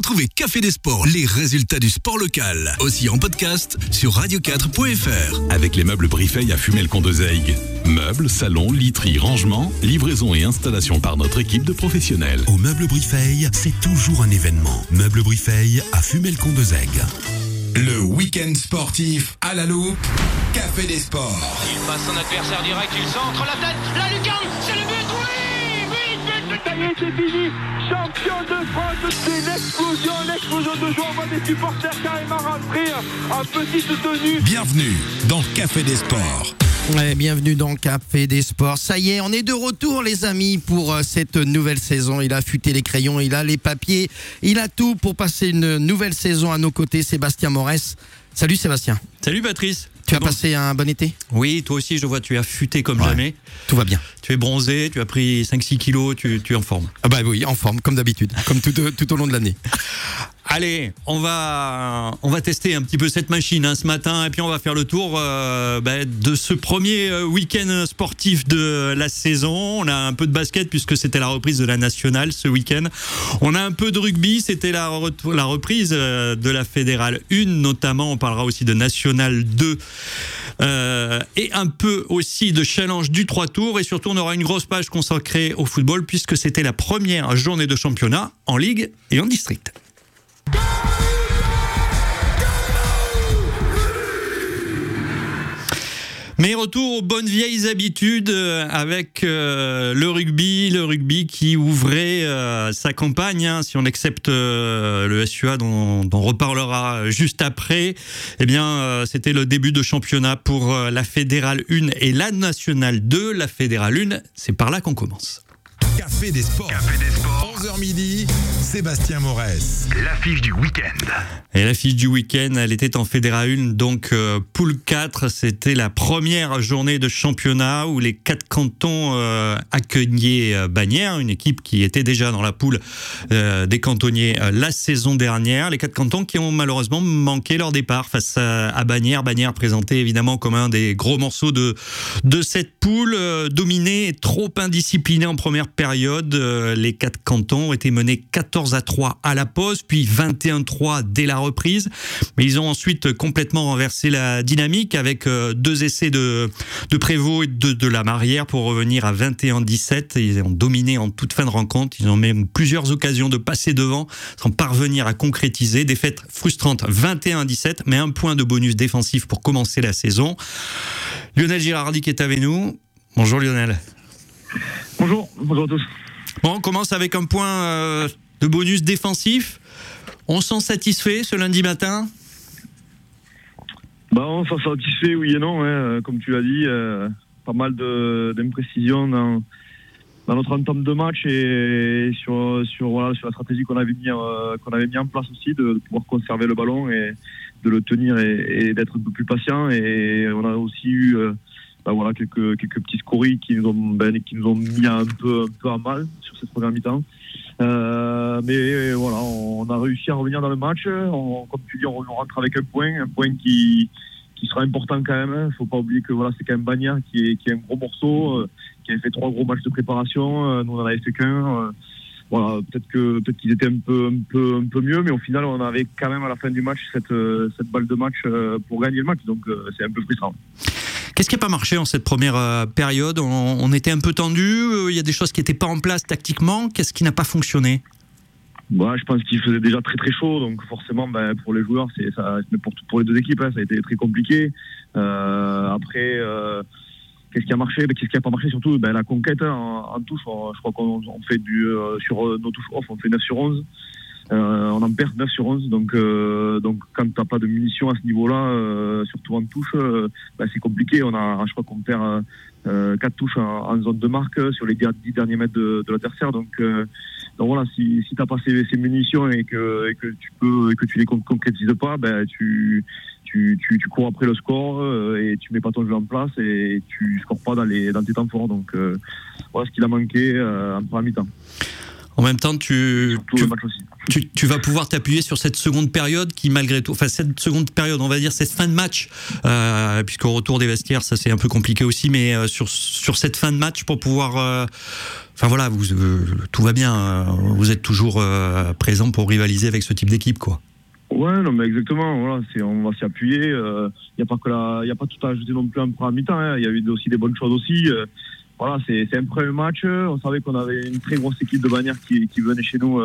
Retrouvez Café des Sports, les résultats du sport local. Aussi en podcast sur radio4.fr. Avec les meubles Brifeil à Fumel-Condezaygues. Meubles, salons, literie, rangement, livraison et installation par notre équipe de professionnels. Au Meubles Brifeil, c'est toujours un événement. Meubles Brifeil à Fumel-Condezaygues. Le week-end sportif à la loupe, Café des Sports. Il passe son adversaire direct, il centre la tête, la lucarne, c'est le but, oui, ça y est, c'est fini. Champion de France, c'est l'explosion de joie. On voit des supporters carrément rentrer en petite tenue. Bienvenue dans Café des Sports. Ouais, bienvenue dans Café des Sports. Ça y est, on est de retour les amis pour cette nouvelle saison. Il a affûté les crayons, il a les papiers, il a tout pour passer une nouvelle saison à nos côtés. Sébastien Morès. Salut Sébastien. Salut Patrice. Tu as passé un bon été ? Oui, toi aussi je vois, tu es affûté comme jamais. Tout va bien. Tu es bronzé, tu as pris 5-6 kilos, tu es en forme. Ah bah oui, en forme, comme d'habitude, comme tout au long de l'année. Allez, on va tester un petit peu cette machine ce matin et puis on va faire le tour de ce premier week-end sportif de la saison. On a un peu de basket puisque c'était la reprise de la nationale ce week-end. On a un peu de rugby, c'était la reprise de la fédérale 1 notamment. On parlera aussi de nationale 2 et un peu aussi de challenge du 3 tours et surtout on aura une grosse page consacrée au football puisque c'était la première journée de championnat en ligue et en district. Mais retour aux bonnes vieilles habitudes avec le rugby qui ouvrait sa campagne, si on accepte le SUA dont on reparlera juste après. Eh bien, c'était le début de championnat pour la Fédérale 1 et la Nationale 2. La Fédérale 1, c'est par là qu'on commence. Café des Sports. 11h midi, Sébastien Morès. L'affiche du week-end. Et l'affiche du week-end, elle était en Fédéral 1, donc poule 4, c'était la première journée de championnat où les 4 cantons accueillaient Bagnères, une équipe qui était déjà dans la poule des cantonniers la saison dernière. Les 4 cantons qui ont malheureusement manqué leur départ face à Bagnères. Bagnères présenté évidemment comme un des gros morceaux de cette poule, dominé et trop indiscipliné en première période. Les 4 cantons ont été menés 14-3 à la pause, puis 21-3 dès la reprise. Mais ils ont ensuite complètement renversé la dynamique avec 2 essais de Prévost et de la Marrière pour revenir à 21-17. Ils ont dominé en toute fin de rencontre. Ils ont même plusieurs occasions de passer devant sans parvenir à concrétiser. Défaite frustrante 21-17, mais un point de bonus défensif pour commencer la saison. Lionel Girardi qui est avec nous. Bonjour Lionel. Bonjour à tous. Bon, on commence avec un point de bonus défensif. On s'en satisfait ce lundi matin ? On s'en satisfait, oui et non. Comme tu l'as dit, pas mal d'imprécisions dans notre entame de match et sur la stratégie qu'on avait mis en place aussi, de pouvoir conserver le ballon et de le tenir et d'être un peu plus patient. Et on a aussi eu quelques petits scories qui nous ont mis un peu à mal sur cette première mi-temps. Mais voilà, on a réussi à revenir dans le match. Comme tu dis, on rentre avec un point qui sera important quand même. Faut pas oublier que c'est quand même Bagnères qui est un gros morceau, qui avait fait 3 gros matchs de préparation. Nous on en avait fait qu'un. Peut-être qu'ils étaient un peu mieux, mais au final on avait quand même à la fin du match cette balle de match pour gagner le match. Donc c'est un peu frustrant. Qu'est-ce qui n'a pas marché en cette première période ? On était un peu tendu, il y a des choses qui n'étaient pas en place tactiquement. Qu'est-ce qui n'a pas fonctionné ? Je pense qu'il faisait déjà très très chaud, donc forcément pour les joueurs, mais pour les deux équipes, ça a été très compliqué. Après, qu'est-ce qui a marché ? Qu'est-ce qui n'a pas marché surtout ? La conquête en touche, je crois qu'on fait sur nos touches off, on fait 9 sur 11. On en perd 9 sur 11, donc quand t'as pas de munitions à ce niveau-là, surtout en touche, c'est compliqué. Je crois qu'on perd 4 touches en zone de marque sur les 10 derniers mètres de l'adversaire. Donc voilà, si t'as pas ces munitions et que tu les concrétises pas, tu cours après le score et tu mets pas ton jeu en place et tu scores pas dans tes temps forts. Donc voilà ce qu'il a manqué en première mi-temps. En même temps, tu vas pouvoir t'appuyer sur cette seconde période qui, malgré tout, enfin cette seconde période, on va dire cette fin de match, puisqu'au retour des vestiaires, ça c'est un peu compliqué aussi, mais sur cette fin de match pour pouvoir, enfin voilà, tout va bien, vous êtes toujours présent pour rivaliser avec ce type d'équipe, quoi. Ouais, non, mais exactement. Voilà, on va s'y appuyer. Il y a pas tout à ajouter non plus en première mi-temps. Hein. Il y a eu aussi des bonnes choses aussi. Voilà, c'est un premier match. On savait qu'on avait une très grosse équipe de Bagnères qui venait chez nous,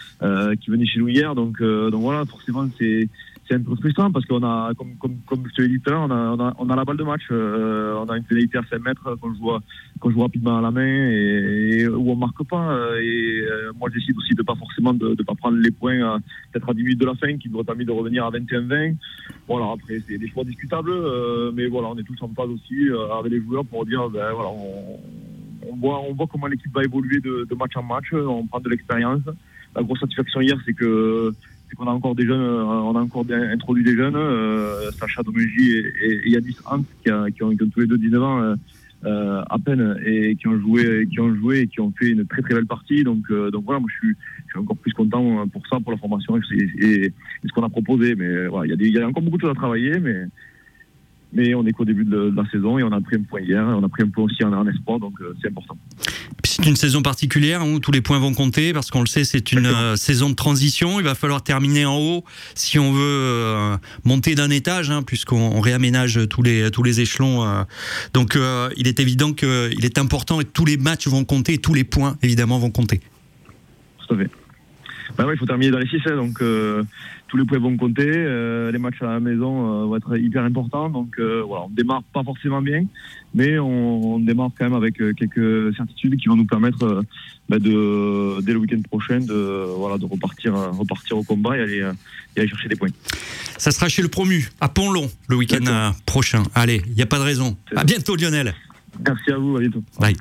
hier. Donc voilà, forcément c'est un peu frustrant parce qu'on a, comme je te l'ai dit tout à l'heure, on a la balle de match. On a une pénalité à 5 mètres qu'on joue rapidement à la main et où on marque pas. Moi, je décide aussi de pas prendre les points peut-être à 10 minutes de la fin, qui nous aurait permis de revenir à 21-20. Voilà, après c'est des choix discutables, mais voilà, on est tous en phase aussi avec les joueurs pour dire, voilà, on voit comment l'équipe va évoluer de match en match. On prend de l'expérience. La grosse satisfaction hier, c'est qu'on a encore des jeunes, on a encore introduit des jeunes, Sacha Domenji et Yanis Hans qui ont tous les deux 19 ans à peine et qui ont joué et qui ont fait une très très belle partie. Donc voilà, moi je suis encore plus content pour ça, pour la formation et ce qu'on a proposé. Mais voilà, il y a encore beaucoup de choses à travailler, mais on est qu'au début de la saison et on a pris un point hier, on a pris un point aussi en espoir, donc c'est important. C'est une saison particulière où tous les points vont compter, parce qu'on le sait, c'est une saison de transition. Il va falloir terminer en haut si on veut monter d'un étage, hein, puisqu'on réaménage tous les échelons. Donc il est évident qu'il est important et tous les matchs vont compter et tous les points évidemment vont compter. Tout à fait. Il faut terminer dans les 6, donc tous les points vont compter. Les matchs à la maison vont être hyper importants. Donc voilà, on démarre pas forcément bien, mais on démarre quand même avec quelques certitudes qui vont nous permettre dès le week-end prochain de repartir au combat et aller chercher des points. Ça sera chez le promu à Pont-Long le week-end prochain. Allez, il n'y a pas de raison. À bientôt, Lionel. Merci à vous, à bientôt. Bye.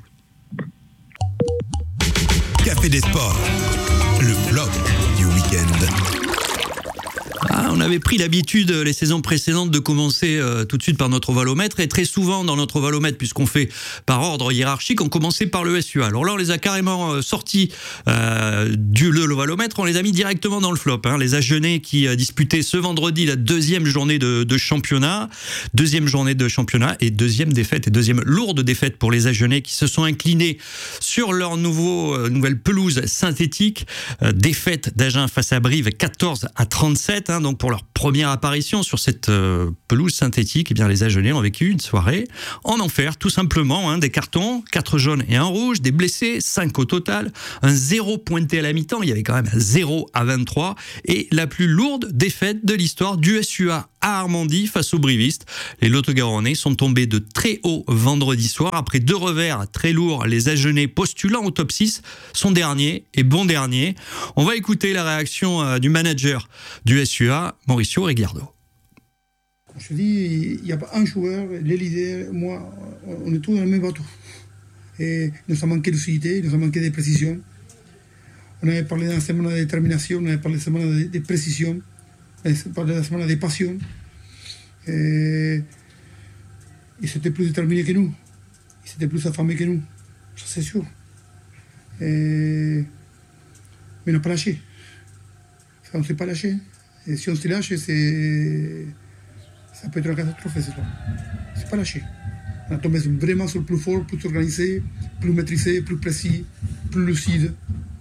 Café des Sports, le blog du week-end. On avait pris l'habitude les saisons précédentes de commencer tout de suite par notre ovalomètre, et très souvent dans notre ovalomètre, puisqu'on fait par ordre hiérarchique, on commençait par le SUA. Alors là, on les a carrément sortis de l'ovalomètre, on les a mis directement dans le flop. Hein. Les Agenais qui disputaient ce vendredi la deuxième journée de championnat, et deuxième lourde défaite pour les Agenais qui se sont inclinés sur leur nouvelle pelouse synthétique. Défaite d'Agen face à Brive 14-37. Donc pour leur première apparition sur cette pelouse synthétique, eh bien les Agenais ont vécu une soirée en enfer, tout simplement. Des cartons, 4 jaunes et 1 rouge, des blessés, 5 au total, un 0 pointé à la mi-temps, il y avait quand même 0-23, et la plus lourde défaite de l'histoire du SUA à Armandie face aux Brivistes. Les Lot-et-Garonnais sont tombés de très haut vendredi soir. Après 2 revers très lourds, les Agenais postulant au top 6 sont derniers et bon dernier. On va écouter la réaction du manager du SUA, Mauricio Riguardo. Je te dis, il n'y a pas un joueur, les leaders, moi, on est tous dans le même bateau. Et il nous a manqué de lucidité, il nous a manqué de précision. On avait parlé de la semaine de détermination, on avait parlé de la semaine de précision, on avait parlé de la semaine de passion. Et c'était plus déterminé que nous. Ils étaient plus affamés que nous. Ça, c'est sûr. Mais on n'a pas lâché. On ne s'est pas lâché. Et si on se lâche, ça peut être une catastrophe, c'est ça. C'est pas lâché. On a tombé vraiment sur le plus fort, plus organisé, plus maîtrisé, plus précis, plus lucide.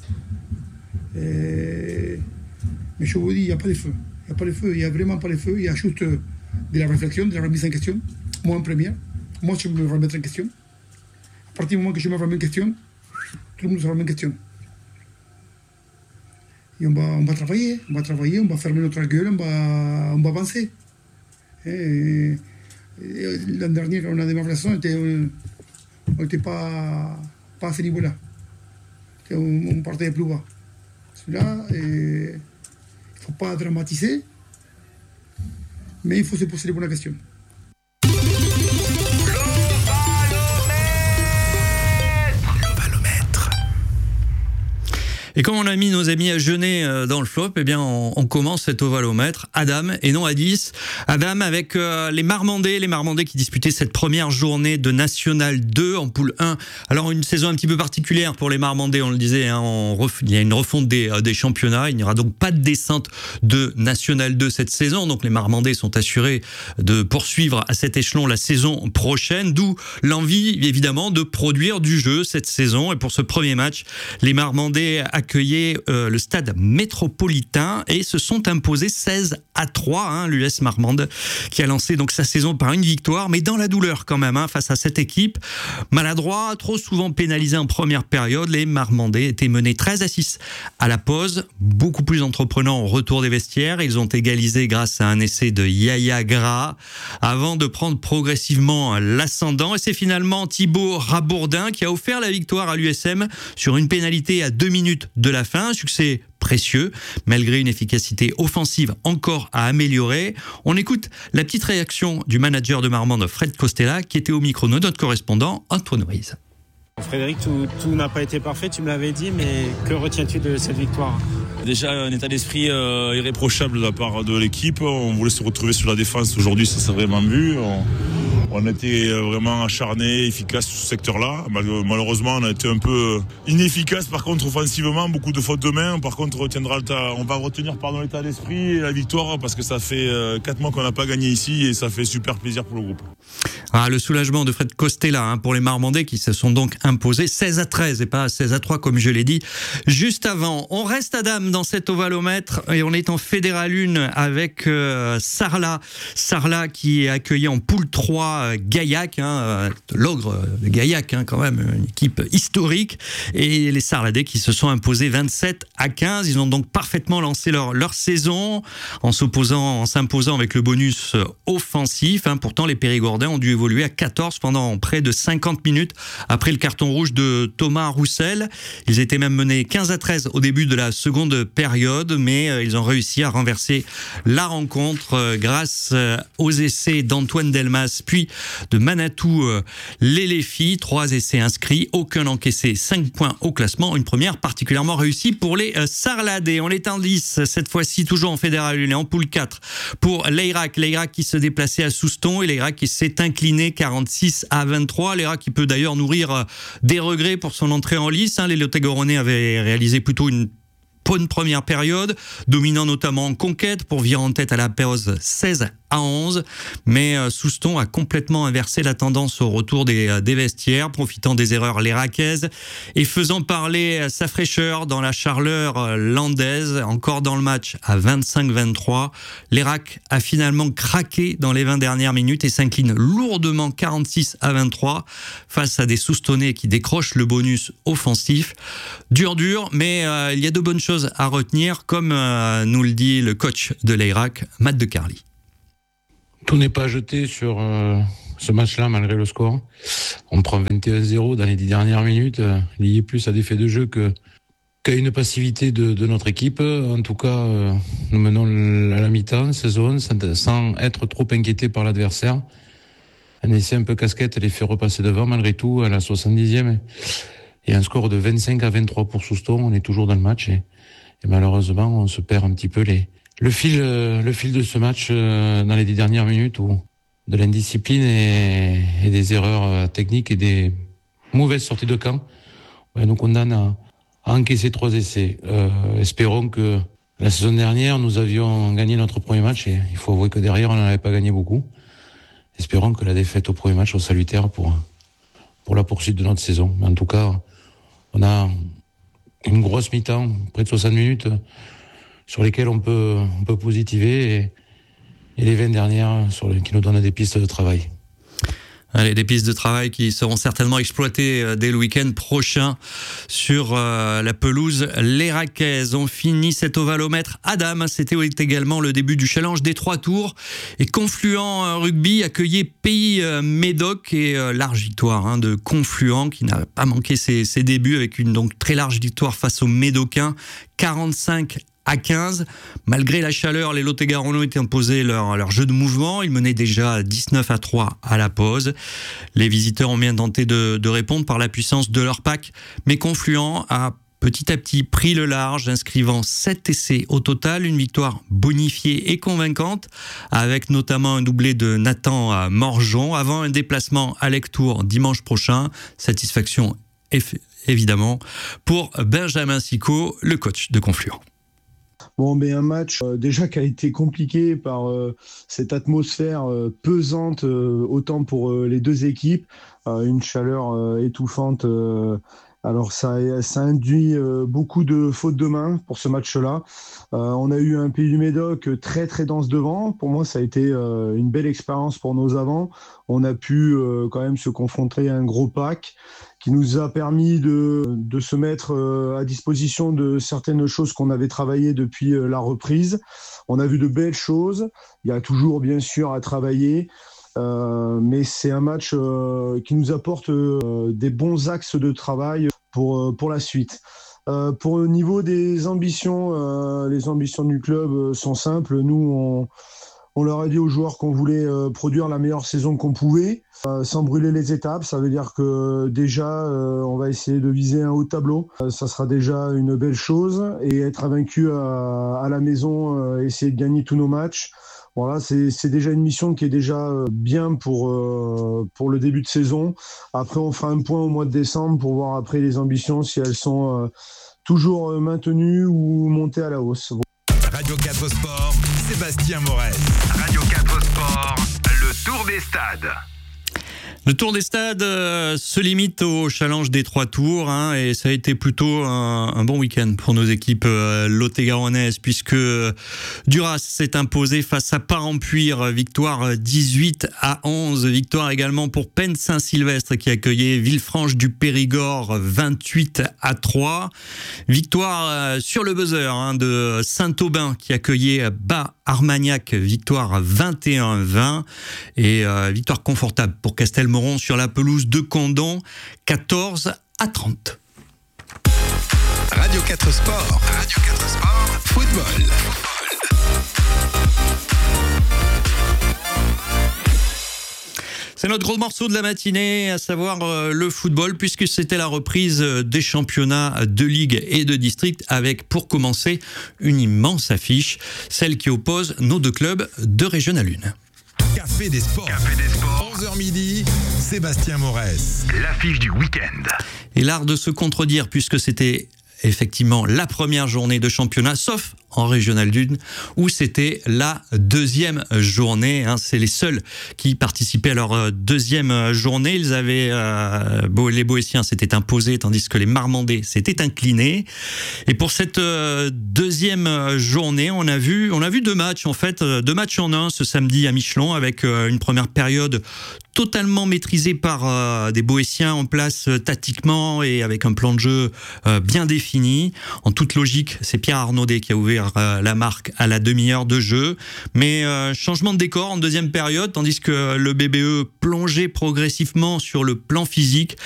Mais je vous dis, il n'y a pas de feu. Il n'y a vraiment pas de feu. Il y a juste de la réflexion, de la remise en question. Moi en première. Moi, je vais me remettre en question. À partir du moment que je me remets en question, tout le monde se remet en question. Et on va travailler, on va fermer notre gueule, on va avancer. Et l'année dernière, quand on a démarré la saison, on n'était pas à ce niveau-là. On partait plus bas. Celui-là, il ne faut pas dramatiser, mais il faut se poser les bonnes questions. Et comme on a mis nos amis à jeûner dans le flop, eh bien on commence cet ovalomètre Adam et non à 10. Adam avec les Marmandais qui disputaient cette première journée de National 2 en poule 1. Alors une saison un petit peu particulière pour les Marmandais, on le disait, hein, il y a une refonte des championnats, il n'y aura donc pas de descente de National 2 cette saison, donc les Marmandais sont assurés de poursuivre à cet échelon la saison prochaine, d'où l'envie évidemment de produire du jeu cette saison. Et pour ce premier match, les Marmandais accueillaient le stade métropolitain et se sont imposés 16-3, hein, l'US Marmande qui a lancé donc sa saison par une victoire, mais dans la douleur quand même, hein, face à cette équipe. Maladroit, trop souvent pénalisé en première période, les Marmandais étaient menés 13-6 à la pause, beaucoup plus entreprenants au retour des vestiaires. Ils ont égalisé grâce à un essai de Yaya Gras avant de prendre progressivement l'ascendant. Et c'est finalement Thibaut Rabourdin qui a offert la victoire à l'USM sur une pénalité à 2 minutes de la fin. Un succès précieux, malgré une efficacité offensive encore à améliorer. On écoute la petite réaction du manager de Marmande, Fred Costella, qui était au micro de notre correspondant Antoine Ruiz. Frédéric, tout n'a pas été parfait, tu me l'avais dit, mais que retiens-tu de cette victoire ? Déjà un état d'esprit irréprochable de la part de l'équipe. On voulait se retrouver sur la défense. Aujourd'hui, ça s'est vraiment vu. On était vraiment acharnés, efficaces sur ce secteur-là. Malheureusement, on a été un peu inefficace. Par contre, offensivement, beaucoup de fautes de main. Par contre, on va retenir l'état d'esprit et la victoire parce que ça fait 4 mois qu'on n'a pas gagné ici et ça fait super plaisir pour le groupe. Le soulagement de Fred Costella, hein, pour les Marmandais qui se sont donc imposés 16-13 et pas 16-3 comme je l'ai dit juste avant. On reste à Dame dans cet ovalomètre et on est en Fédéral 1 avec Sarlat qui est accueilli en poule 3 Gaillac, hein, l'ogre de Gaillac, hein, quand même une équipe historique, et les Sarladais qui se sont imposés 27-15. Ils ont donc parfaitement lancé leur saison en s'imposant avec le bonus offensif, hein. Pourtant les Périgordais ont dû évoluer à 14 pendant près de 50 minutes après le carton rouge de Thomas Roussel. Ils étaient même menés 15-13 au début de la seconde période, mais ils ont réussi à renverser la rencontre grâce aux essais d'Antoine Delmas puis de Manatou Lelefi. 3 essais inscrits, aucun encaissé, 5 points au classement. Une première particulièrement réussie pour les Sarladais. On est en 10, cette fois-ci toujours en Fédéral 1 et en poule 4 pour l'Eyrac qui se déplaçait à Souston et l'Eyrac qui s'est incliné 46-23. L'Eyrac qui peut d'ailleurs nourrir des regrets pour son entrée en lice, hein. Les Lot-et-Garonais avaient réalisé plutôt une bonne première période, dominant notamment en conquête pour virer en tête à la pause 16-11, mais Souston a complètement inversé la tendance au retour des vestiaires, profitant des erreurs léracaises et faisant parler sa fraîcheur dans la charleur landaise. Encore dans le match à 25-23, l'Eyrac a finalement craqué dans les 20 dernières minutes et s'incline lourdement 46-23 face à des Soustonnais qui décrochent le bonus offensif. Dur, mais il y a de bonnes choses à retenir, comme nous le dit le coach de l'Eyrac, Matt de Carly. Tout n'est pas jeté sur ce match-là, malgré le score. On prend 21-0 dans les 10 dernières minutes, lié plus à des faits de jeu qu'à une passivité de notre équipe. En tout cas, nous menons à la mi-temps, saison, sans être trop inquiétés par l'adversaire. Un essai un peu casquette les fait repasser devant, malgré tout, à la 70e. Et un score de 25-23 pour Souston. On est toujours dans le match et malheureusement, on se perd un petit peu le fil de ce match dans les 10 dernières minutes, où de l'indiscipline et des erreurs techniques et des mauvaises sorties de camp nous condamnent à encaisser 3 essais. Espérons que la saison dernière, nous avions gagné notre premier match et il faut avouer que derrière, on n'en avait pas gagné beaucoup. Espérons que la défaite au premier match soit salutaire pour la poursuite de notre saison. Mais en tout cas, on a une grosse mi-temps, près de 60 minutes, sur lesquelles on peut positiver et les 20 dernières qui nous donnent des pistes de travail. Allez, des pistes de travail qui seront certainement exploitées dès le week-end prochain sur la pelouse lérackaise. On finit cet ovalomètre Adam. C'était également le début du challenge des 3 tours. Et Confluent Rugby accueillait Pays Médoc et large victoire de Confluent qui n'a pas manqué ses débuts avec une donc très large victoire face aux Médocains, 45-15. Malgré la chaleur, les Lot-et-Garonais étaient imposés leur jeu de mouvement. Ils menaient déjà 19-3 à la pause. Les visiteurs ont bien tenté de répondre par la puissance de leur pack, mais Confluent a petit à petit pris le large, inscrivant 7 essais au total, une victoire bonifiée et convaincante, avec notamment un doublé de Nathan Morjon, avant un déplacement à Lectoure dimanche prochain. Satisfaction évidemment pour Benjamin Sicot, le coach de Confluent. Bon, mais un match déjà qui a été compliqué par cette atmosphère pesante, autant pour les deux équipes, une chaleur étouffante. Alors ça induit beaucoup de fautes de main pour ce match-là. On a eu un Pays du Médoc très très dense devant. Pour moi, ça a été une belle expérience pour nos avants. On a pu quand même se confronter à un gros pack qui nous a permis de se mettre à disposition de certaines choses qu'on avait travaillées depuis la reprise. On a vu de belles choses. Il y a toujours bien sûr à travailler. Mais c'est un match qui nous apporte des bons axes de travail pour la suite. Pour le niveau des ambitions, les ambitions du club sont simples. Nous, on leur a dit aux joueurs qu'on voulait produire la meilleure saison qu'on pouvait, sans brûler les étapes. Ça veut dire que déjà, on va essayer de viser un haut tableau. Ça sera déjà une belle chose. Et être invaincu à la maison, essayer de gagner tous nos matchs. Voilà, c'est déjà une mission qui est déjà bien pour le début de saison. Après, on fera un point au mois de décembre pour voir après les ambitions, si elles sont toujours maintenues ou montées à la hausse. Radio 4 Sport, Sébastien Morez. Radio 4 Sport, le tour des stades. Le tour des stades se limite au challenge des 3 tours, et ça a été plutôt un bon week-end pour nos équipes lot-et-garonnaises, puisque Duras s'est imposé face à Parempuire, victoire 18-11, victoire également pour Penn Saint-Sylvestre qui accueillait Villefranche du Périgord 28-3, victoire sur le buzzer de Saint-Aubin qui accueillait Bas-Armagnac, victoire 21-20, et victoire confortable pour Castelmoron sur la pelouse de Condon, 14-30. Radio 4 Sport. Radio 4 Sport. Football. C'est notre gros morceau de la matinée, à savoir le football, puisque c'était la reprise des championnats de ligue et de district, avec pour commencer une immense affiche, celle qui oppose nos deux clubs de Régional 1. Café des Sports. 11h midi, Sébastien Morez. L'affiche du week-end. Et l'art de se contredire, puisque c'était effectivement la première journée de championnat, sauf en Régional 1, où c'était la deuxième journée. C'est les seuls qui participaient à leur deuxième journée. Ils avaient, les Boétiens s'étaient imposés, tandis que les Marmandais s'étaient inclinés. Et pour cette deuxième journée, on a vu 2 matchs, en fait, 2 matchs en un ce samedi à Michelon, avec une première période totalement maîtrisée par des Boétiens en place tactiquement et avec un plan de jeu bien défini. En toute logique, c'est Pierre Arnaudet qui a ouvert la marque à la demi-heure de jeu. Mais changement de décor en deuxième période, tandis que le BBE plongeait progressivement sur le plan physique.